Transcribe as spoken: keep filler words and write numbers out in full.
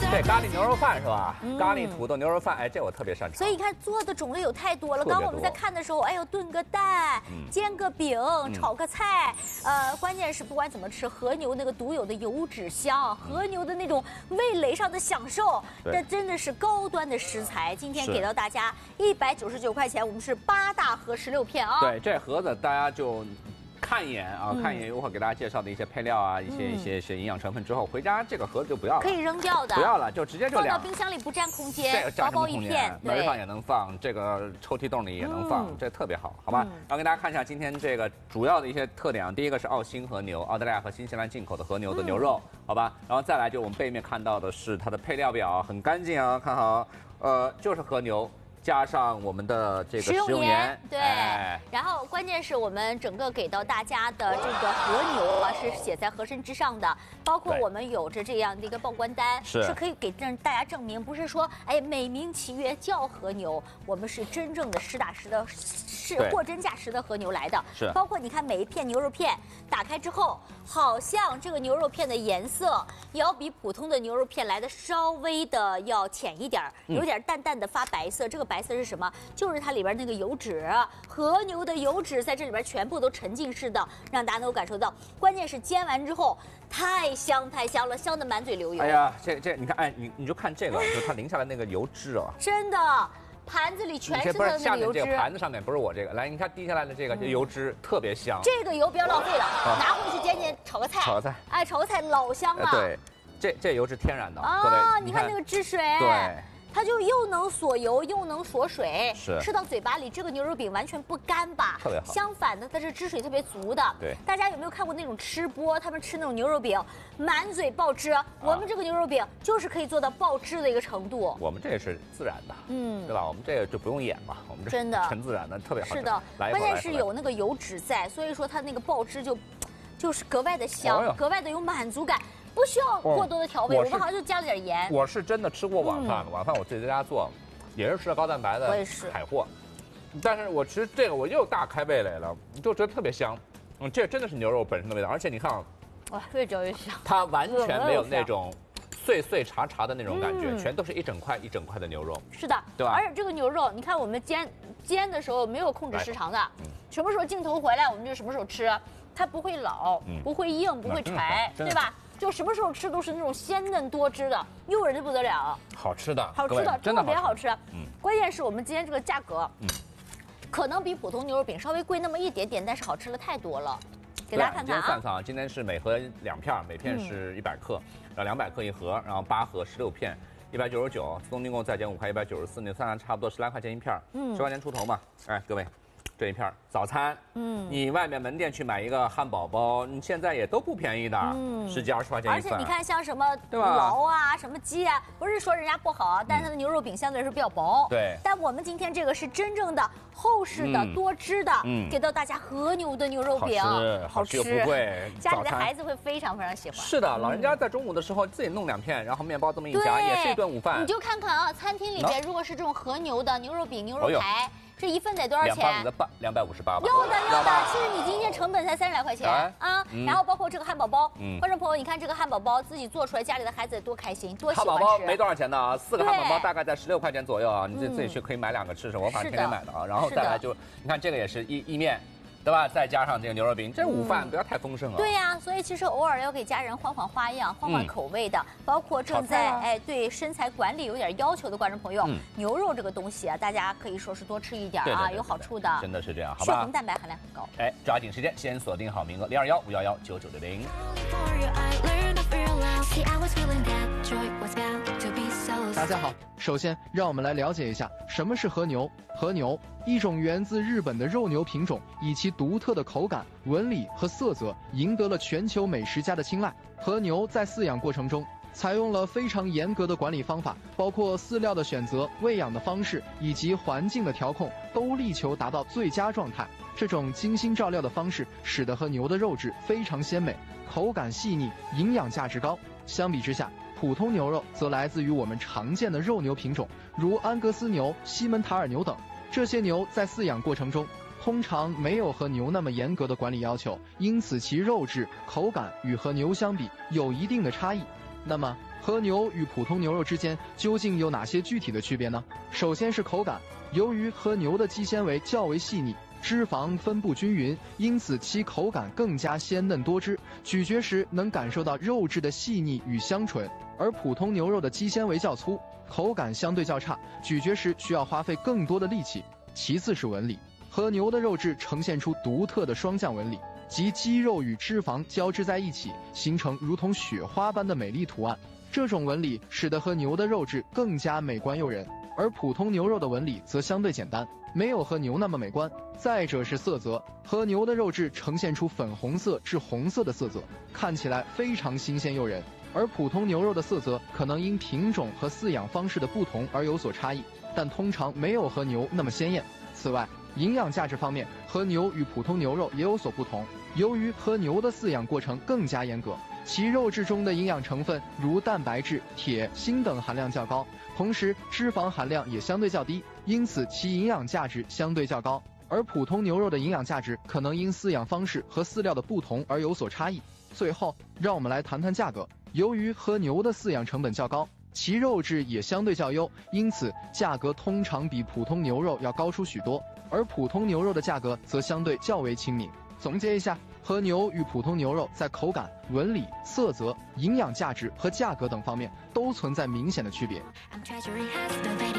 对，咖喱牛肉饭是吧？嗯、咖喱土豆牛肉饭，哎，这我特别擅长。 所以你看做的种类有太多了。刚刚我们在看的时候，哎呦，炖个蛋，嗯、煎个饼，炒个菜，嗯、呃，关键是不管怎么吃，和牛那个独有的油脂香，和牛的那种味蕾上的享受，这真的是高端的食材。今天给到大家一百九十九块钱，我们是八大盒十六片啊。 对，这盒子大家就。看一眼啊，嗯、看一眼，一会儿给大家介绍的一些配料啊，一些、嗯、一些一些营养成分之后，回家这个盒子就不要了， 可以扔掉的， 不要了，就直接就放到冰箱里不占空间，薄薄一片， 焖饭也能放，这个抽屉洞里也能放，嗯、这特别好，好吧？嗯、然后给大家看一下今天这个主要的一些特点啊，第一个是澳新和牛，澳大利亚和新西兰进口的和牛的牛肉，嗯、好吧？然后再来就我们背面看到的是它的配料表，很干净啊，看好，呃，就是和牛。加上我们的这个食用盐， 对，哎、然后关键是我们整个给到大家的这个和牛啊，是写在盒身之上的，包括我们有着这样的一个报关单，是是可以给证大家证明，不是说哎美名其曰叫和牛，我们是真正的实打实的，是货真价实的和牛来的，是。包括你看每一片牛肉片打开之后，好像这个牛肉片的颜色也要比普通的牛肉片来的稍微的要浅一点，有点淡淡的发白色，这个白。白色是什么？就是它里边那个油脂，和牛的油脂在这里边全部都沉浸式的，让大家能够感受到。关键是煎完之后太香太香了，香的满嘴流油。 哎呀，这这你看，哎，你你就看这个，就它淋下来那个油脂啊， 真的，盘子里全是它的那个油脂。 这个盘子上面不是我这个，来，你看滴下来的这个这油脂特别香。 这个油不要浪费了，拿回去煎煎炒个菜。 炒个菜， 哎，炒个菜老香了。 对，这这油脂天然的， 各位，你看那个汁水。 对。 它就又能锁油又能锁水， 是吃到嘴巴里，这个牛肉饼完全不干巴， 特别好。 相反的，它是汁水特别足的。 对， 大家有没有看过那种吃播？他们吃那种牛肉饼，满嘴爆汁。啊、我们这个牛肉饼就是可以做到爆汁的一个程度。 我们这个是自然的，嗯，对吧？我们这个就不用演嘛，我们这真的纯自然的，特别好吃。 是的，关键是有那个油脂在，所以说它那个爆汁就就是格外的香，哦、格外的有满足感。不需要过多的调味，哦、我, 我们好像就加了点盐。 我是真的吃过晚饭，嗯、晚饭我自己在家做，也是吃了高蛋白的海货。但是我其实这个我又大开味蕾了，就觉得特别香。嗯，这真的是牛肉本身的味道，而且你看啊， 哇，越嚼越香。 它完全没有那种碎碎茶茶的那种感觉，嗯、全都是一整块一整块的牛肉。 是的， 对吧？ 而且这个牛肉，你看我们煎煎的时候没有控制时长的，嗯、什么时候镜头回来我们就什么时候吃，它不会老，嗯、不会硬，不会柴，对吧？就什么时候吃都是那种鲜嫩多汁的，诱人的不得了。 好吃的， 好吃的，特别好吃。嗯，关键是我们今天这个价格，嗯，可能比普通牛肉饼稍微贵那么一点点，但是好吃了太多了。给大家看看啊， 今天算算啊，今天是每盒两片，每片是一百克，然后两百克一盒，然后八盒十六片，一百九十九，自动订购再减五块，一百九十四，那算算差不多十来块钱一片，嗯，十块钱出头嘛。哎，各位。这一片早餐，嗯，你外面门店去买一个汉堡包，你现在也都不便宜的，嗯，十几二十块钱一份。 而且你看，像什么劳啊、什么鸡啊，不是说人家不好，但是它的牛肉饼相对来说比较薄， 对。 但我们今天这个是真正的厚实的、多汁的，嗯，给到大家和牛的牛肉饼， 好吃，好吃又不贵， 家里的孩子会非常非常喜欢。 是的，老人家在中午的时候自己弄两片，然后面包这么一夹，也是一顿午饭。 你就看看啊，餐厅里边如果是这种和牛的牛肉饼、牛肉排。这一份得多少钱？两包子的半两百五十八吧。 要的要的，其实你今天成本才三十来块钱啊。然后包括这个汉堡包，观众朋友，你看这个汉堡包自己做出来，家里的孩子得多开心，多喜欢吃。 汉堡包没多少钱的啊，四个汉堡包大概在十六块钱左右啊，你自自己去可以买两个吃吃，我反正天天买的啊。然后再来就你看这个也是意意面。对吧？再加上这个牛肉饼，这午饭不要太丰盛了。 对呀，所以其实偶尔要给家人换换花样，换换口味的，包括正在哎对身材管理有点要求的观众朋友，牛肉这个东西啊，大家可以说是多吃一点啊，有好处的。 真的是这样，好吧？ 血红蛋白含量很高。 哎，抓紧时间，先锁定好名额零二幺五幺幺九九六零。 大家好，首先让我们来了解一下什么是和牛。和牛，一种源自日本的肉牛品种，以其独特的口感、纹理和色泽，赢得了全球美食家的青睐。和牛在饲养过程中，采用了非常严格的管理方法，包括饲料的选择、喂养的方式以及环境的调控，都力求达到最佳状态。这种精心照料的方式，使得和牛的肉质非常鲜美，口感细腻，营养价值高。相比之下，普通牛肉则来自于我们常见的肉牛品种，如安格斯牛、西门塔尔牛等。这些牛在饲养过程中，通常没有和牛那么严格的管理要求，因此其肉质、口感与和牛相比有一定的差异。那么， 和牛与普通牛肉之间究竟有哪些具体的区别呢？首先是口感，由于和牛的肌纤维较为细腻，脂肪分布均匀，因此其口感更加鲜嫩多汁，咀嚼时能感受到肉质的细腻与香醇。而普通牛肉的肌纤维较粗，口感相对较差，咀嚼时需要花费更多的力气。其次是纹理，和牛的肉质呈现出独特的双降纹理，即肌肉与脂肪交织在一起，形成如同雪花般的美丽图案。这种纹理使得和牛的肉质更加美观诱人，而普通牛肉的纹理则相对简单，没有和牛那么美观。再者是色泽，和牛的肉质呈现出粉红色至红色的色泽，看起来非常新鲜诱人。而普通牛肉的色泽可能因品种和饲养方式的不同而有所差异，但通常没有和牛那么鲜艳。此外，营养价值方面，和牛与普通牛肉也有所不同。由于和牛的饲养过程更加严格，其肉质中的营养成分如蛋白质、铁、锌等含量较高，同时脂肪含量也相对较低，因此其营养价值相对较高。而普通牛肉的营养价值可能因饲养方式和饲料的不同而有所差异。最后，让我们来谈谈价格。由于和牛的饲养成本较高，其肉质也相对较优，因此价格通常比普通牛肉要高出许多，而普通牛肉的价格则相对较为亲民。总结一下，和牛与普通牛肉在口感、纹理、色泽、营养价值和价格等方面都存在明显的区别。